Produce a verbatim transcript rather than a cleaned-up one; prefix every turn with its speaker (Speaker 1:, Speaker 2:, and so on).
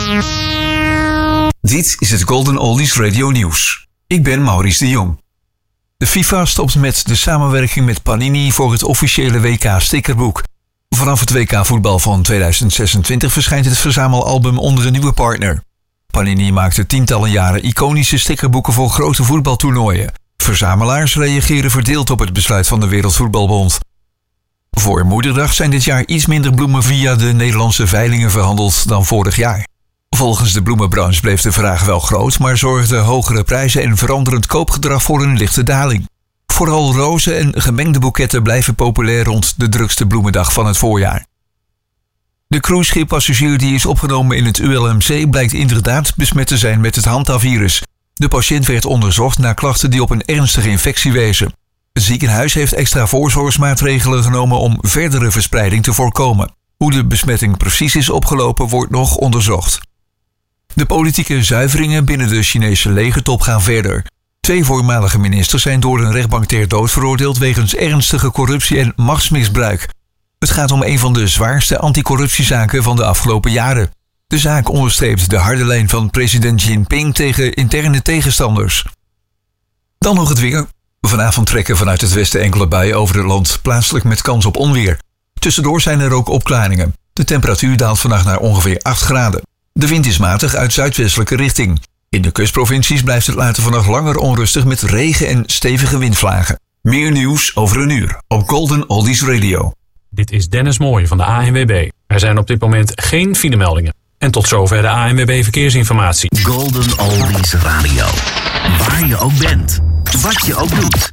Speaker 1: Dit is het Golden Oldies Radio Nieuws. Ik ben Maurice de Jong. De FIFA stopt met de samenwerking met Panini voor het officiële W K-stickerboek. Vanaf het W K voetbal van tweeduizend zesentwintig verschijnt het verzamelalbum onder een nieuwe partner. Panini maakte tientallen jaren iconische stickerboeken voor grote voetbaltoernooien. Verzamelaars reageren verdeeld op het besluit van de Wereldvoetbalbond. Voor Moederdag zijn dit jaar iets minder bloemen via de Nederlandse veilingen verhandeld dan vorig jaar. Volgens de bloemenbranche bleef de vraag wel groot, maar zorgden hogere prijzen en veranderend koopgedrag voor een lichte daling. Vooral rozen en gemengde boeketten blijven populair rond de drukste bloemendag van het voorjaar. De cruisescheppassagier die is opgenomen in het U L M C blijkt inderdaad besmet te zijn met het Hanta-virus. De patiënt werd onderzocht na klachten die op een ernstige infectie wezen. Het ziekenhuis heeft extra voorzorgsmaatregelen genomen om verdere verspreiding te voorkomen. Hoe de besmetting precies is opgelopen wordt nog onderzocht. De politieke zuiveringen binnen de Chinese legertop gaan verder. Twee voormalige ministers zijn door een rechtbank ter dood veroordeeld wegens ernstige corruptie en machtsmisbruik. Het gaat om een van de zwaarste anticorruptiezaken van de afgelopen jaren. De zaak onderstreept de harde lijn van president Jinping tegen interne tegenstanders. Dan nog het weer. Vanavond trekken vanuit het westen enkele buien over het land, plaatselijk met kans op onweer. Tussendoor zijn er ook opklaringen. De temperatuur daalt vannacht naar ongeveer acht graden. De wind is matig uit zuidwestelijke richting. In de kustprovincies blijft het later vannacht langer onrustig met regen en stevige windvlagen. Meer nieuws over een uur op Golden Oldies Radio.
Speaker 2: Dit is Dennis Mooij van de A N W B. Er zijn op dit moment geen filemeldingen. En tot zover de A N W B Verkeersinformatie.
Speaker 3: Golden Oldies Radio. Waar je ook bent, wat je ook doet.